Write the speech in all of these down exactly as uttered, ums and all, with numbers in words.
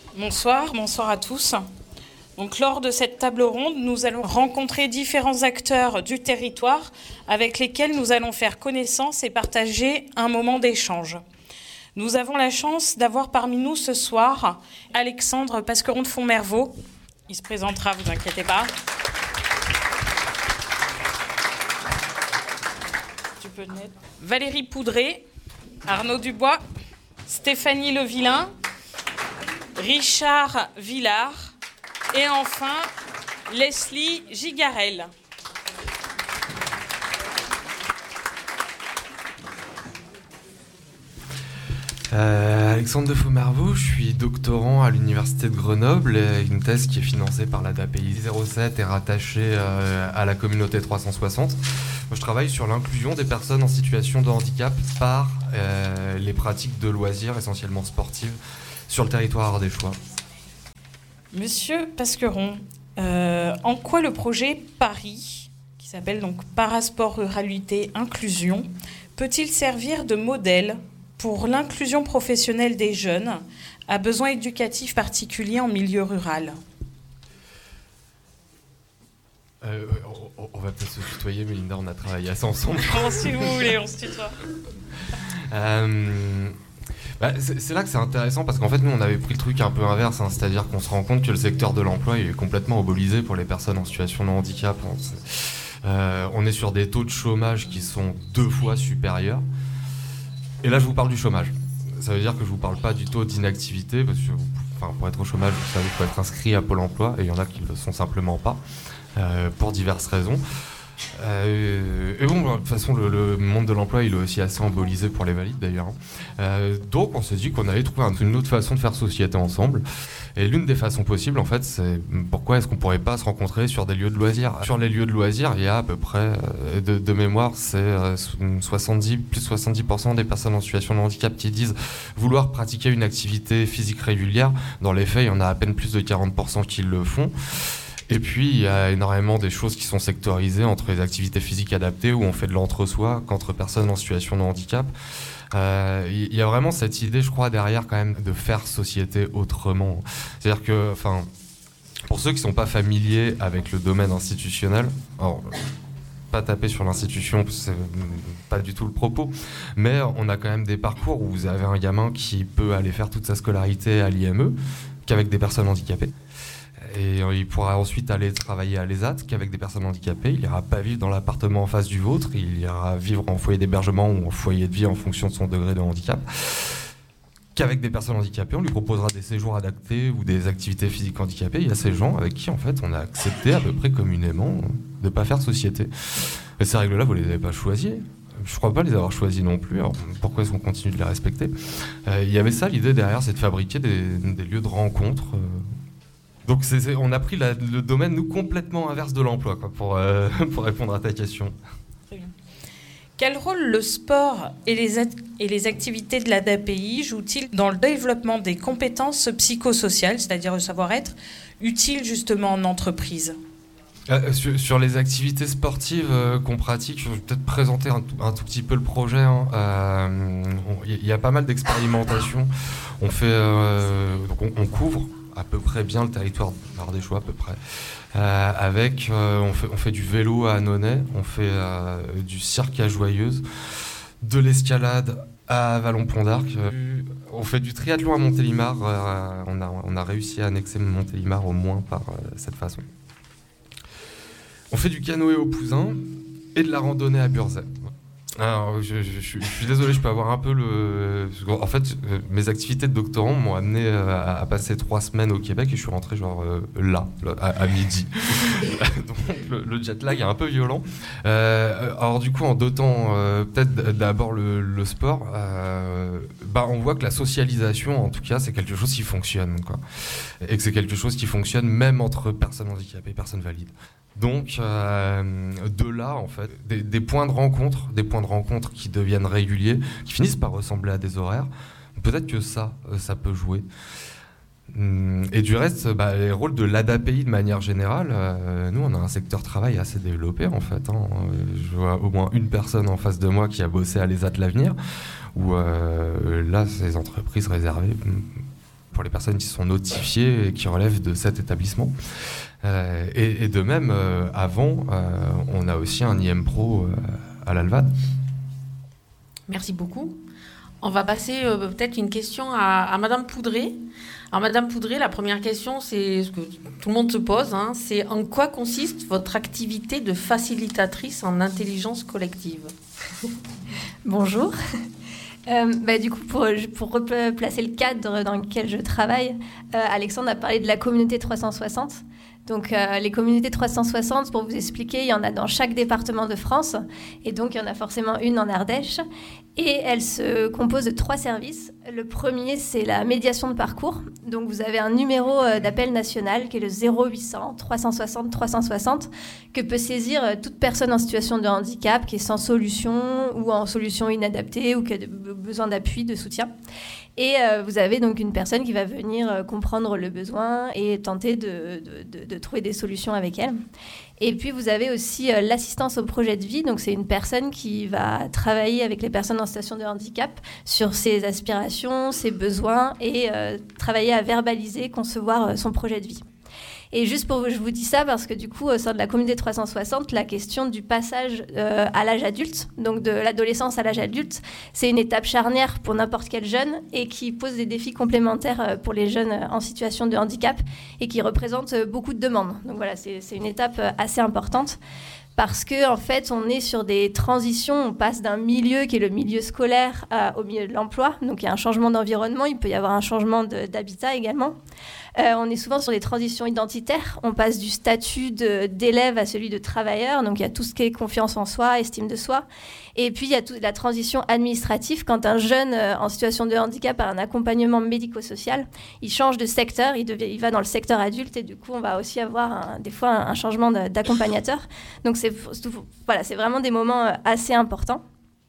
Bonsoir, bonsoir à tous. Donc, lors de cette table ronde, nous allons rencontrer différents acteurs du territoire avec lesquels nous allons faire connaissance et partager un moment d'échange. Nous avons la chance d'avoir parmi nous ce soir Alexandre Pasqueron de Fontmervaux. Il se présentera, vous inquiétez pas. Tu peux le mettre. Valérie Poudré, Arnaud Dubois, Stéphanie Levillain, Richard Villard et enfin Leslie Gigarel. Euh, Alexandre de Fontmervaux, je suis doctorant à l'Université de Grenoble et une thèse qui est financée par l'A D A P I zéro sept et rattachée euh, à la communauté trois cent soixante. Moi, je travaille sur l'inclusion des personnes en situation de handicap par euh, les pratiques de loisirs, essentiellement sportives, sur le territoire ardéchois. Monsieur Pasqueron, euh, en quoi le projet Paris, qui s'appelle donc Parasport Ruralité Inclusion, peut-il servir de modèle pour l'inclusion professionnelle des jeunes à besoins éducatifs particuliers en milieu rural? euh, on, on va peut-être se tutoyer, Mélinda, on a travaillé assez ensemble. Comment si vous voulez, on se tutoie. euh, bah, c'est, c'est là que c'est intéressant parce qu'en fait, nous, on avait pris le truc un peu inverse, hein, c'est-à-dire qu'on se rend compte que le secteur de l'emploi est complètement obolisé pour les personnes en situation de handicap. Hein, euh, on est sur des taux de chômage qui sont deux fois supérieurs. Et là, je vous parle du chômage. Ça veut dire que je ne vous parle pas du taux d'inactivité, parce que enfin, pour être au chômage, vous savez, il faut être inscrit à Pôle emploi, et il y en a qui ne le sont simplement pas, euh, pour diverses raisons. Euh, et bon, de toute façon, le, le monde de l'emploi, il est aussi assez embolisé pour les valides, d'ailleurs. Euh, donc, on s'est dit qu'on allait trouver une autre façon de faire société ensemble. Et l'une des façons possibles, en fait, c'est pourquoi est-ce qu'on pourrait pas se rencontrer sur des lieux de loisirs. Sur les lieux de loisirs, il y a à peu près, de, de mémoire, c'est soixante-dix, plus de soixante-dix pour cent des personnes en situation de handicap qui disent vouloir pratiquer une activité physique régulière. Dans les faits, il y en a à peine plus de quarante pour cent qui le font. Et puis, il y a énormément des choses qui sont sectorisées entre les activités physiques adaptées où on fait de l'entre-soi qu'entre personnes en situation de handicap. Euh, il y a vraiment cette idée, je crois, derrière quand même de faire société autrement. C'est-à-dire que, enfin, pour ceux qui ne sont pas familiers avec le domaine institutionnel, alors, pas taper sur l'institution, c'est pas du tout le propos, mais on a quand même des parcours où vous avez un gamin qui peut aller faire toute sa scolarité à l'I M E qu'avec des personnes handicapées. Et il pourra ensuite aller travailler à l'E S A T qu'avec des personnes handicapées. Il n'ira pas vivre dans l'appartement en face du vôtre. Il ira vivre en foyer d'hébergement ou en foyer de vie en fonction de son degré de handicap. Qu'avec des personnes handicapées, on lui proposera des séjours adaptés ou des activités physiques handicapées. Il y a ces gens avec qui, en fait, on a accepté à peu près communément de ne pas faire société. Et ces règles-là, vous ne les avez pas choisies. Je ne crois pas les avoir choisies non plus. Alors, pourquoi est-ce qu'on continue de les respecter ? euh, Il y avait ça, l'idée derrière, c'est de fabriquer des, des lieux de rencontre. Euh, Donc c'est, c'est, on a pris la, le domaine, nous, complètement inverse de l'emploi, quoi, pour, euh, pour répondre à ta question. Très bien. Quel rôle le sport et les, at- et les activités de l'A D A P I jouent-ils dans le développement des compétences psychosociales, c'est-à-dire le savoir-être, utiles justement en entreprise ? euh, sur, sur les activités sportives euh, qu'on pratique, je vais peut-être présenter un, un tout petit peu le projet. Il hein. euh, y, y a pas mal d'expérimentations. On, fait, euh, donc on, on couvre à peu près bien le territoire ardéchois, à peu près. Euh, avec, euh, on, fait, on fait du vélo à Annonay, on fait euh, du cirque à Joyeuse, de l'escalade à Vallon-Pont d'Arc. Euh, on fait du triathlon à Montélimar. Euh, on, a, on a réussi à annexer Montélimar au moins par euh, cette façon. On fait du canoë au Pouzin et de la randonnée à Burzet. Alors, je, je, je, je suis désolé, je peux avoir un peu le... En fait, mes activités de doctorant m'ont amené à, à passer trois semaines au Québec et je suis rentré genre euh, là, à, à midi. Donc le, le jet lag est un peu violent. Euh, alors du coup, en deux temps, euh, peut-être d'abord le, le sport, euh, bah, on voit que la socialisation, en tout cas, c'est quelque chose qui fonctionne, quoi. Et que c'est quelque chose qui fonctionne même entre personnes handicapées et personnes valides. Donc, euh, de là, en fait, des, des points de rencontre, des points de rencontre qui deviennent réguliers, qui finissent par ressembler à des horaires. Peut-être que ça, ça peut jouer. Et du reste, bah, les rôles de l'A D A P I de manière générale, euh, nous, on a un secteur travail assez développé, en fait. Hein. Je vois au moins une personne en face de moi qui a bossé à l'E S A T L'Avenir, où euh, là, c'est des entreprises réservées pour les personnes qui sont notifiées et qui relèvent de cet établissement. Euh, et, et de même, euh, avant, euh, on a aussi un I M Pro euh, à l'Alvad. Merci beaucoup. On va passer euh, peut-être une question à, à Madame Poudré. Alors Madame Poudré, la première question, c'est ce que tout le monde se pose, hein, c'est en quoi consiste votre activité de facilitatrice en intelligence collective ? Bonjour. Euh, bah, du coup, pour, pour replacer le cadre dans lequel je travaille, euh, Alexandre a parlé de la communauté trois cent soixante. Donc, euh, les communautés trois cent soixante, pour vous expliquer, il y en a dans chaque département de France. Et donc, il y en a forcément une en Ardèche. Et elle se compose de trois services. Le premier, c'est la médiation de parcours. Donc, vous avez un numéro d'appel national qui est le zéro huit cents trois cent soixante trois cent soixante que peut saisir toute personne en situation de handicap qui est sans solution ou en solution inadaptée ou qui a besoin d'appui, de soutien. Et euh, vous avez donc une personne qui va venir euh, comprendre le besoin et tenter de, de, de, de trouver des solutions avec elle. Et puis, vous avez aussi euh, l'assistance au projet de vie. Donc, c'est une personne qui va travailler avec les personnes en situation de handicap sur ses aspirations, ses besoins et euh, travailler à verbaliser, concevoir euh, son projet de vie. Et juste pour je vous dis ça parce que du coup, au sein de la communauté trois cent soixante, la question du passage euh, à l'âge adulte, donc de l'adolescence à l'âge adulte, c'est une étape charnière pour n'importe quel jeune et qui pose des défis complémentaires pour les jeunes en situation de handicap et qui représente beaucoup de demandes. Donc voilà, c'est, c'est une étape assez importante. Parce qu'en en fait, on est sur des transitions, on passe d'un milieu qui est le milieu scolaire à, au milieu de l'emploi. Donc, il y a un changement d'environnement, il peut y avoir un changement de, d'habitat également. Euh, on est souvent sur des transitions identitaires. On passe du statut de, d'élève à celui de travailleur. Donc, il y a tout ce qui est confiance en soi, estime de soi. Et puis, il y a toute la transition administrative. Quand un jeune euh, en situation de handicap a un accompagnement médico-social, il change de secteur, il, devient, il va dans le secteur adulte. Et du coup, on va aussi avoir un, des fois un, un changement de, d'accompagnateur. Donc, c'est C'est, voilà, c'est vraiment des moments assez importants.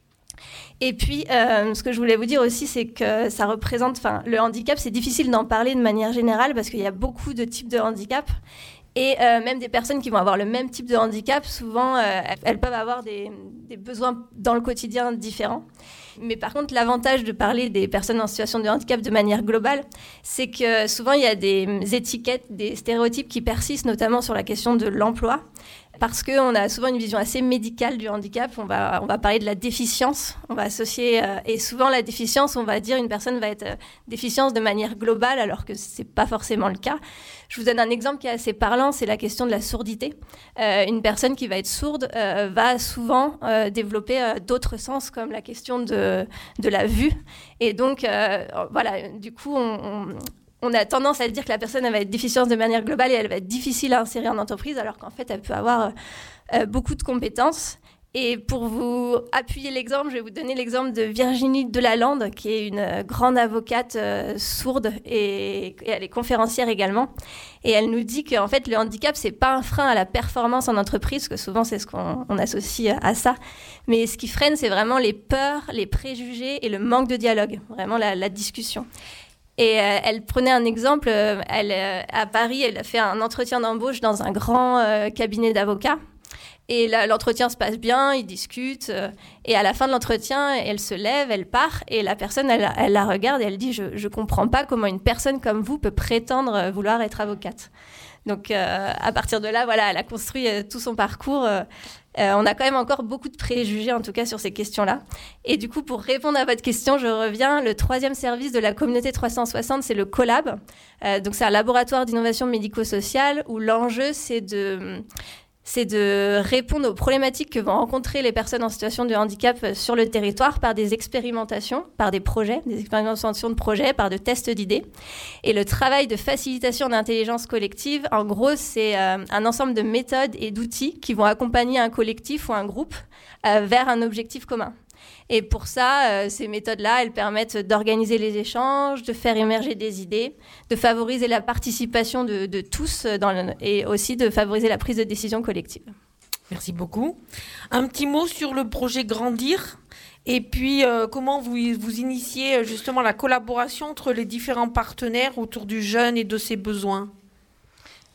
Et puis, euh, ce que je voulais vous dire aussi, c'est que ça représente... Enfin, le handicap, c'est difficile d'en parler de manière générale parce qu'il y a beaucoup de types de handicap. Et euh, même des personnes qui vont avoir le même type de handicap, souvent, euh, elles peuvent avoir des, des besoins dans le quotidien différents. Mais par contre, l'avantage de parler des personnes en situation de handicap de manière globale, c'est que souvent, il y a des étiquettes, des stéréotypes qui persistent, notamment sur la question de l'emploi. Parce qu'on a souvent une vision assez médicale du handicap. On va, on va parler de la déficience. On va associer... Euh, et souvent, la déficience, on va dire une personne va être euh, déficience de manière globale, alors que ce n'est pas forcément le cas. Je vous donne un exemple qui est assez parlant, c'est la question de la sourdité. Euh, une personne qui va être sourde euh, va souvent euh, développer euh, d'autres sens, comme la question de, de la vue. Et donc, euh, voilà, du coup, on... on On a tendance à dire que la personne elle va être déficiente de manière globale et elle va être difficile à insérer en entreprise, alors qu'en fait, elle peut avoir euh, beaucoup de compétences. Et pour vous appuyer l'exemple, je vais vous donner l'exemple de Virginie Delalande, qui est une grande avocate euh, sourde et, et elle est conférencière également. Et elle nous dit qu'en fait, le handicap, c'est pas un frein à la performance en entreprise, parce que souvent, c'est ce qu'on on associe à ça. Mais ce qui freine, c'est vraiment les peurs, les préjugés et le manque de dialogue, vraiment la, la discussion. Et euh, elle prenait un exemple, euh, elle, euh, à Paris, elle a fait un entretien d'embauche dans un grand euh, cabinet d'avocats. Et là, l'entretien se passe bien, ils discutent. Euh, et à la fin de l'entretien, elle se lève, elle part. Et la personne, elle, elle la regarde et elle dit « Je ne comprends pas comment une personne comme vous peut prétendre vouloir être avocate. » Donc, euh, à partir de là, voilà, elle a construit euh, tout son parcours. Euh, euh, on a quand même encore beaucoup de préjugés, en tout cas, sur ces questions-là. Et du coup, pour répondre à votre question, je reviens. Le troisième service de la communauté trois cent soixante, c'est le Collab. Euh, donc, c'est un laboratoire d'innovation médico-sociale où l'enjeu, c'est de... c'est de répondre aux problématiques que vont rencontrer les personnes en situation de handicap sur le territoire par des expérimentations, par des projets, des expérimentations de projets, par de tests d'idées. Et le travail de facilitation d'intelligence collective, en gros, c'est euh, un ensemble de méthodes et d'outils qui vont accompagner un collectif ou un groupe euh, vers un objectif commun. Et pour ça, euh, ces méthodes-là, elles permettent d'organiser les échanges, de faire émerger des idées, de favoriser la participation de, de tous dans le, et aussi de favoriser la prise de décision collective. Merci beaucoup. Un petit mot sur le projet Grandir et puis euh, comment vous, vous initiez justement la collaboration entre les différents partenaires autour du jeune et de ses besoins.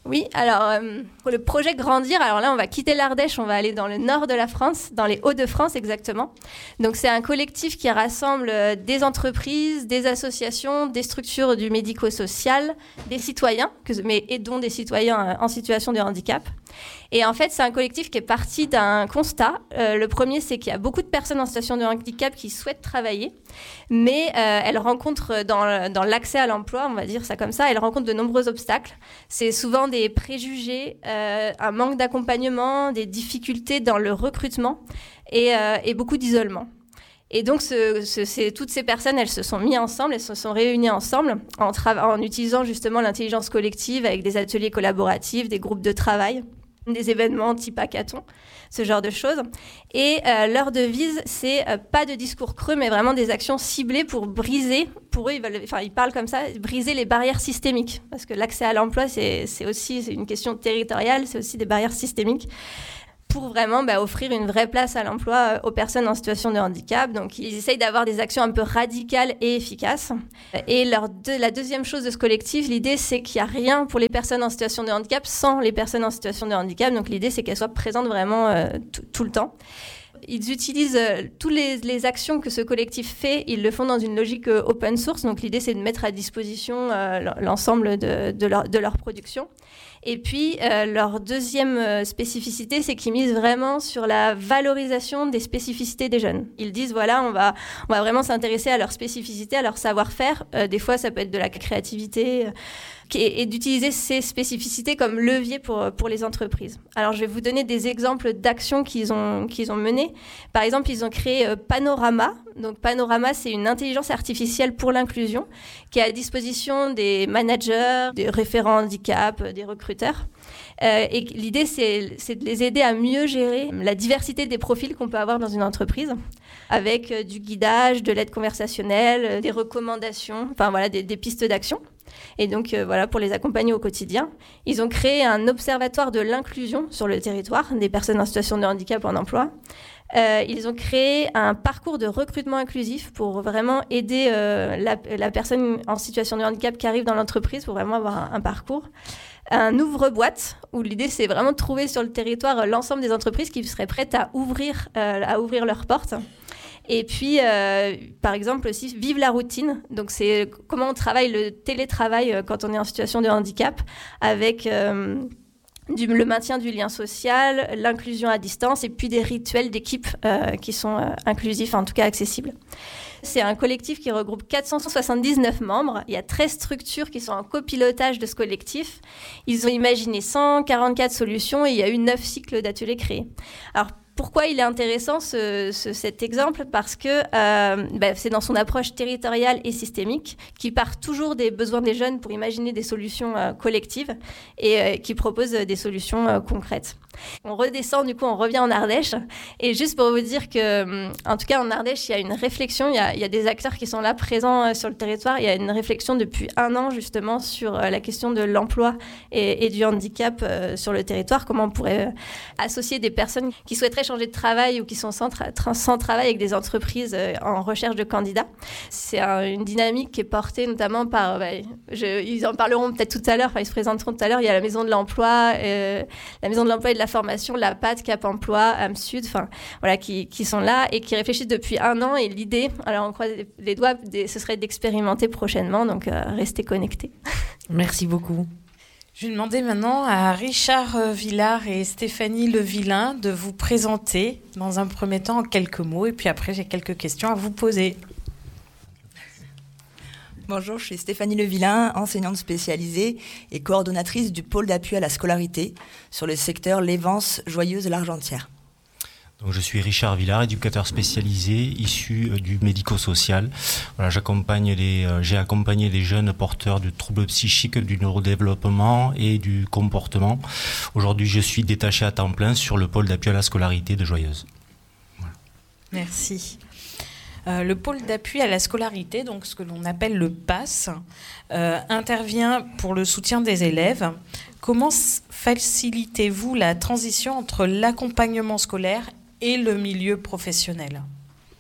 Oui, alors euh, pour le projet Grandir, alors là on va quitter l'Ardèche, on va aller dans le nord de la France, dans les Hauts-de-France exactement. Donc c'est un collectif qui rassemble euh, des entreprises, des associations, des structures du médico-social, des citoyens, que, mais aidons des citoyens euh, en situation de handicap. Et en fait, c'est un collectif qui est parti d'un constat. Euh, le premier, c'est qu'il y a beaucoup de personnes en situation de handicap qui souhaitent travailler, mais euh, elles rencontrent dans, dans l'accès à l'emploi, on va dire ça comme ça, elles rencontrent de nombreux obstacles. C'est souvent des préjugés, euh, un manque d'accompagnement, des difficultés dans le recrutement et, euh, et beaucoup d'isolement. Et donc, ce, ce, c'est, toutes ces personnes, elles se sont mises ensemble, elles se sont réunies ensemble en, tra- en utilisant justement l'intelligence collective avec des ateliers collaboratifs, des groupes de travail, des événements type hackathon, ce genre de choses. Et euh, leur devise, c'est euh, pas de discours creux, mais vraiment des actions ciblées pour briser, pour eux, ils, veulent, enfin, ils parlent comme ça, briser les barrières systémiques. Parce que l'accès à l'emploi, c'est, c'est aussi c'est une question territoriale, c'est aussi des barrières systémiques, pour vraiment bah, offrir une vraie place à l'emploi euh, aux personnes en situation de handicap. Donc, ils essayent d'avoir des actions un peu radicales et efficaces. Et leur deux, la deuxième chose de ce collectif, l'idée, c'est qu'il n'y a rien pour les personnes en situation de handicap sans les personnes en situation de handicap. Donc, l'idée, c'est qu'elles soient présentes vraiment euh, t- tout le temps. Ils utilisent euh, toutes les, les actions que ce collectif fait, ils le font dans une logique euh, open source. Donc, l'idée, c'est de mettre à disposition euh, l'ensemble de, de, leur, de leur production. Et puis, euh, leur deuxième euh, spécificité, c'est qu'ils misent vraiment sur la valorisation des spécificités des jeunes. Ils disent, voilà, on va, on va vraiment s'intéresser à leur spécificité, à leur savoir-faire. Euh, des fois, ça peut être de la créativité, euh, et, et d'utiliser ces spécificités comme levier pour, pour les entreprises. Alors, je vais vous donner des exemples d'actions qu'ils ont, qu'ils ont menées. Par exemple, ils ont créé euh, Panorama. Donc, Panorama, c'est une intelligence artificielle pour l'inclusion qui est à disposition des managers, des référents handicap, des recruteurs. Euh, et l'idée, c'est, c'est de les aider à mieux gérer la diversité des profils qu'on peut avoir dans une entreprise, avec euh, du guidage, de l'aide conversationnelle, euh, des recommandations, enfin voilà, des, des pistes d'action. Et donc, euh, voilà, pour les accompagner au quotidien. Ils ont créé un observatoire de l'inclusion sur le territoire des personnes en situation de handicap en emploi. Euh, ils ont créé un parcours de recrutement inclusif pour vraiment aider euh, la, la personne en situation de handicap qui arrive dans l'entreprise pour vraiment avoir un, un parcours. Un ouvre-boîte, où l'idée, c'est vraiment de trouver sur le territoire l'ensemble des entreprises qui seraient prêtes à ouvrir, euh, à ouvrir leurs portes. Et puis, euh, par exemple, aussi, Vive la routine. Donc, c'est comment on travaille le télétravail quand on est en situation de handicap avec euh, du, le maintien du lien social, l'inclusion à distance et puis des rituels d'équipe euh, qui sont euh, inclusifs, en tout cas accessibles. C'est un collectif qui regroupe quatre cent soixante-dix-neuf membres. Il y a treize structures qui sont en copilotage de ce collectif. Ils ont imaginé cent quarante-quatre solutions et il y a eu neuf cycles d'ateliers créés. Alors, pourquoi il est intéressant ce, ce, cet exemple ? Parce que euh, bah, c'est dans son approche territoriale et systémique qui part toujours des besoins des jeunes pour imaginer des solutions euh, collectives et euh, qui propose des solutions euh, concrètes. On redescend, du coup, on revient en Ardèche. Et juste pour vous dire que, en tout cas, en Ardèche, il y a une réflexion, il y a, il y a des acteurs qui sont là, présents euh, sur le territoire. Il y a une réflexion depuis un an, justement, sur euh, la question de l'emploi et, et du handicap euh, sur le territoire. Comment on pourrait euh, associer des personnes qui souhaiteraient changer de travail ou qui sont sans, tra- sans travail avec des entreprises euh, en recherche de candidats. C'est un, une dynamique qui est portée notamment par... Bah, je, ils en parleront peut-être tout à l'heure, enfin, ils se présenteront tout à l'heure. Il y a la Maison de l'Emploi, euh, la Maison de l'Emploi et de la formation, la P A D, Cap Emploi, AmSud, enfin voilà, qui, qui sont là et qui réfléchissent depuis un an. Et l'idée, alors on croise les doigts, ce serait d'expérimenter prochainement, donc euh, restez connectés. Merci beaucoup. Je vais demander maintenant à Richard Villard et Stéphanie Levillain de vous présenter dans un premier temps en quelques mots et puis après j'ai quelques questions à vous poser. Bonjour, je suis Stéphanie Levillain, enseignante spécialisée et coordonnatrice du pôle d'appui à la scolarité sur le secteur Lévance, Joyeuse et l'Argentière. Donc, je suis Richard Villard, éducateur spécialisé issu euh, du médico-social. Voilà, j'accompagne les, euh, j'ai accompagné des jeunes porteurs de troubles psychiques, du neurodéveloppement et du comportement. Aujourd'hui, je suis détaché à temps plein sur le pôle d'appui à la scolarité de Joyeuse. Voilà. Merci. Euh, le pôle d'appui à la scolarité, donc ce que l'on appelle le P A S, euh, intervient pour le soutien des élèves. Comment facilitez-vous la transition entre l'accompagnement scolaire et le milieu professionnel ?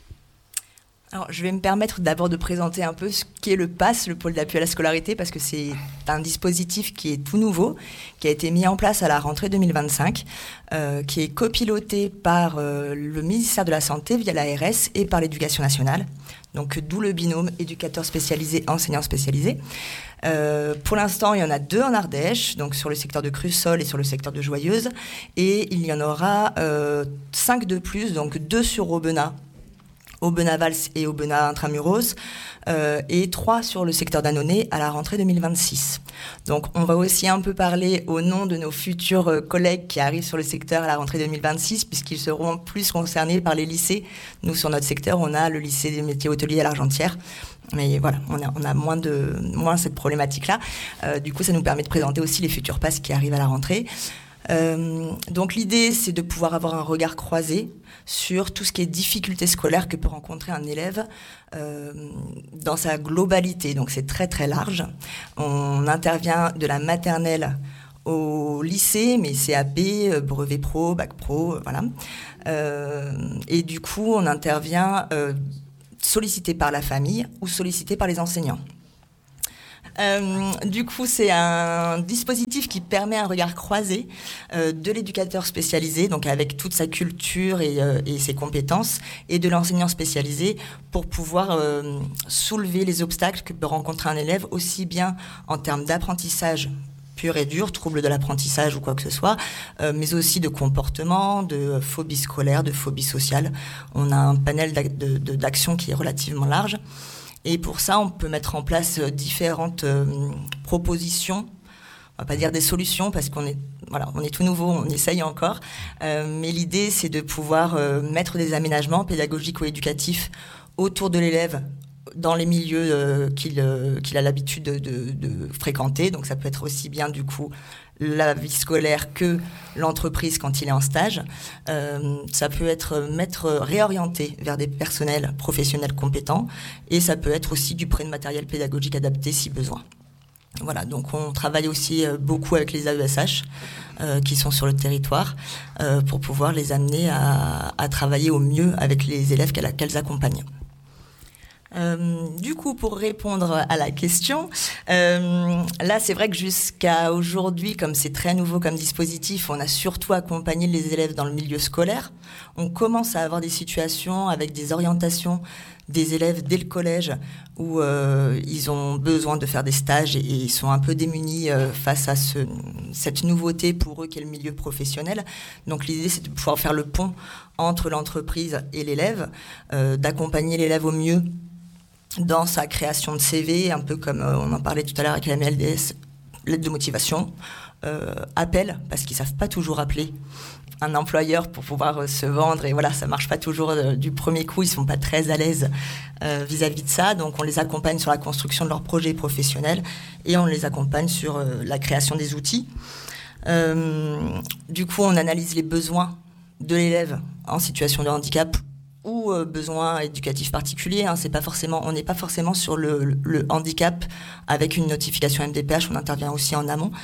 Alors, je vais me permettre d'abord de présenter un peu ce qu'est le PASS, le pôle d'appui à la scolarité, parce que c'est un dispositif qui est tout nouveau, qui a été mis en place à la rentrée deux mille vingt-cinq, euh, qui est copiloté par euh, le ministère de la Santé via l'A R S et par l'Éducation nationale. Donc, d'où le binôme éducateur spécialisé, enseignant spécialisé. Euh, pour l'instant, il y en a deux en Ardèche, donc sur le secteur de Crussol et sur le secteur de Joyeuse. Et il y en aura euh, cinq de plus, donc deux sur Aubenas, Aubenas-Vals et Aubenas Intramuros, euh, et trois sur le secteur d'Annonay à la rentrée deux mille vingt-six. Donc on va aussi un peu parler au nom de nos futurs euh, collègues qui arrivent sur le secteur à la rentrée deux mille vingt-six, puisqu'ils seront plus concernés par les lycées. Nous, sur notre secteur, on a le lycée des métiers hôteliers à l'Argentière. Mais voilà, on a, on a moins, de, moins cette problématique-là. Euh, du coup, ça nous permet de présenter aussi les futurs PASS qui arrivent à la rentrée. Euh, donc l'idée, c'est de pouvoir avoir un regard croisé sur tout ce qui est difficultés scolaires que peut rencontrer un élève euh, dans sa globalité. Donc c'est très très large. On intervient de la maternelle au lycée, mais C A P, brevet pro, bac pro, voilà. Euh, et du coup, on intervient euh, sollicité par la famille ou sollicité par les enseignants. Euh, du coup, c'est un dispositif qui permet un regard croisé euh, de l'éducateur spécialisé, donc avec toute sa culture et, euh, et ses compétences, et de l'enseignant spécialisé pour pouvoir euh, soulever les obstacles que peut rencontrer un élève, aussi bien en termes d'apprentissage pur et dur, troubles de l'apprentissage ou quoi que ce soit, euh, mais aussi de comportement, de phobie scolaire, de phobie sociale. On a un panel d'ac- de, de, d'actions qui est relativement large. Et pour ça, on peut mettre en place différentes euh, propositions. On va pas dire des solutions parce qu'on est, voilà, on est tout nouveau, on essaye encore. Euh, mais l'idée, c'est de pouvoir euh, mettre des aménagements pédagogiques ou éducatifs autour de l'élève dans les milieux euh, qu'il, euh, qu'il a l'habitude de, de, de fréquenter. Donc ça peut être aussi bien du coup la vie scolaire que l'entreprise quand il est en stage. Euh, ça peut être mettre réorienté vers des personnels professionnels compétents et ça peut être aussi du prêt de matériel pédagogique adapté si besoin. Voilà, donc on travaille aussi beaucoup avec les A E S H euh, qui sont sur le territoire euh, pour pouvoir les amener à, à travailler au mieux avec les élèves qu'elles, qu'elles accompagnent. Euh, du coup, pour répondre à la question, euh, là, c'est vrai que jusqu'à aujourd'hui, comme c'est très nouveau comme dispositif, on a surtout accompagné les élèves dans le milieu scolaire. On commence à avoir des situations avec des orientations des élèves dès le collège où euh, ils ont besoin de faire des stages et, et ils sont un peu démunis euh, face à ce, cette nouveauté pour eux qu'est le milieu professionnel. Donc l'idée, c'est de pouvoir faire le pont entre l'entreprise et l'élève, euh, d'accompagner l'élève au mieux dans sa création de C V, un peu comme euh, on en parlait tout à l'heure avec la M L D S, lettre de motivation, euh, appel, parce qu'ils savent pas toujours appeler un employeur pour pouvoir euh, se vendre, et voilà, ça marche pas toujours euh, du premier coup, ils sont pas très à l'aise euh, vis-à-vis de ça, donc on les accompagne sur la construction de leur projet professionnel, et on les accompagne sur euh, la création des outils. Euh, du coup, on analyse les besoins de l'élève en situation de handicap, ou euh, besoins éducatifs particuliers. Hein, c'est pas forcément, on n'est pas forcément sur le, le, le handicap avec une notification M D P H, on intervient aussi en amont.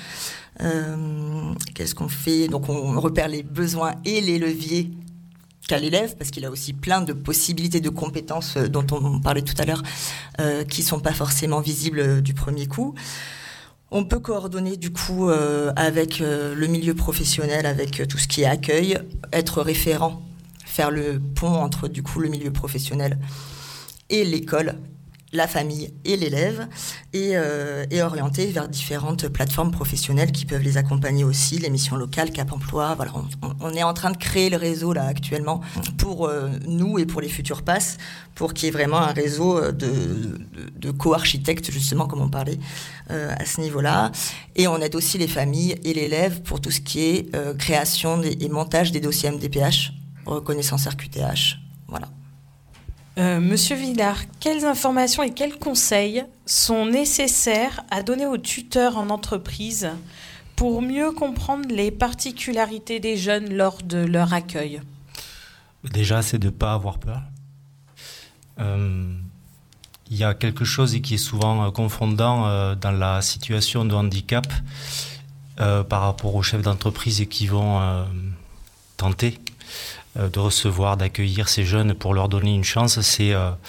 Euh, qu'est-ce qu'on fait ? Donc on repère les besoins et les leviers qu'a l'élève, parce qu'il a aussi plein de possibilités de compétences euh, dont on parlait tout à l'heure, euh, qui sont pas forcément visibles euh, du premier coup. On peut coordonner du coup euh, avec euh, le milieu professionnel, avec euh, tout ce qui est accueil, être référent, faire le pont entre du coup le milieu professionnel et l'école, la famille et l'élève, et, euh, et orienter vers différentes plateformes professionnelles qui peuvent les accompagner aussi, les missions locales, Cap Emploi. Voilà, on, on est en train de créer le réseau là actuellement pour euh, nous et pour les futurs PASS, pour qu'il y ait vraiment un réseau de, de, de co-architectes, justement, comme on parlait euh, à ce niveau-là. Et on aide aussi les familles et l'élève pour tout ce qui est euh, création des, et montage des dossiers M D P H, reconnaissance R Q T H, voilà. Euh, Monsieur Villard, quelles informations et quels conseils sont nécessaires à donner aux tuteurs en entreprise pour mieux comprendre les particularités des jeunes lors de leur accueil ? Déjà, c'est de ne pas avoir peur. Euh, il y a quelque chose qui est souvent confondant euh, dans la situation de handicap euh, par rapport aux chefs d'entreprise qui vont euh, tenter de recevoir, d'accueillir ces jeunes pour leur donner une chance, c'est euh,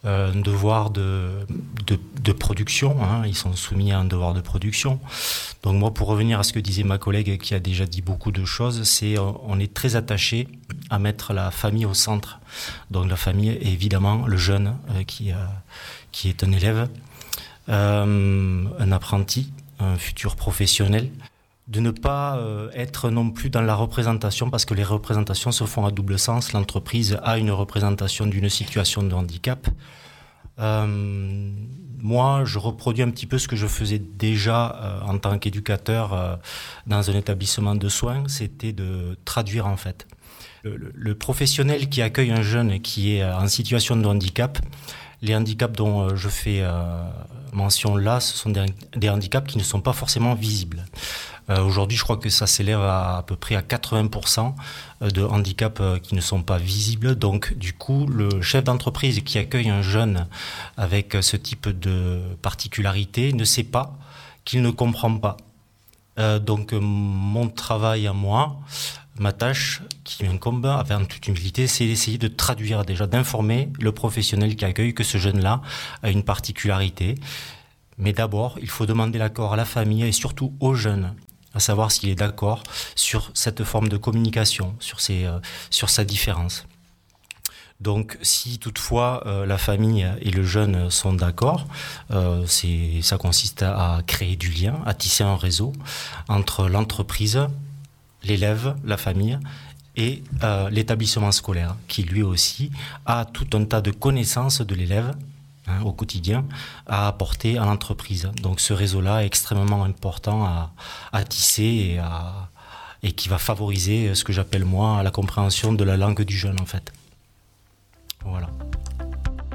euh, un devoir de, de, de production, hein, ils sont soumis à un devoir de production. Donc moi, pour revenir à ce que disait ma collègue qui a déjà dit beaucoup de choses, c'est on est très attaché à mettre la famille au centre. Donc la famille, évidemment, le jeune euh, qui, euh, qui est un élève, euh, un apprenti, un futur professionnel, de ne pas euh, être non plus dans la représentation, parce que les représentations se font à double sens. L'entreprise a une représentation d'une situation de handicap. Euh, moi, je reproduis un petit peu ce que je faisais déjà euh, en tant qu'éducateur euh, dans un établissement de soins, c'était de traduire en fait. Le, le, le professionnel qui accueille un jeune qui est en situation de handicap, les handicaps dont euh, je fais euh, mention là, ce sont des, des handicaps qui ne sont pas forcément visibles. Euh, aujourd'hui, je crois que ça s'élève à à peu près à quatre-vingts pour cent de handicaps euh, qui ne sont pas visibles. Donc, du coup, le chef d'entreprise qui accueille un jeune avec ce type de particularité ne sait pas qu'il ne comprend pas. Euh, donc, mon travail à moi, ma tâche qui m'incombe, avec toute humilité, c'est d'essayer de traduire déjà, d'informer le professionnel qui accueille que ce jeune-là a une particularité. Mais d'abord, il faut demander l'accord à la famille et surtout aux jeunes, à savoir s'il est d'accord sur cette forme de communication, sur, ces, euh, sur sa différence. Donc, si toutefois euh, la famille et le jeune sont d'accord, euh, c'est, ça consiste à, à créer du lien, à tisser un réseau entre l'entreprise, l'élève, la famille et euh, l'établissement scolaire, qui lui aussi a tout un tas de connaissances de l'élève, hein, au quotidien, à apporter à l'entreprise. Donc ce réseau-là est extrêmement important à, à tisser et, à, et qui va favoriser ce que j'appelle moi la compréhension de la langue du jeune en fait. Voilà.